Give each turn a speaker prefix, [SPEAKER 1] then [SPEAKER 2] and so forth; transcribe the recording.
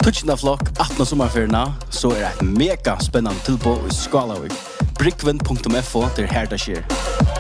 [SPEAKER 1] Touchna flock 18 sommarferierna så är det ett mega spännande tillbå i Skalavik. Brickvent.fo där här det sker.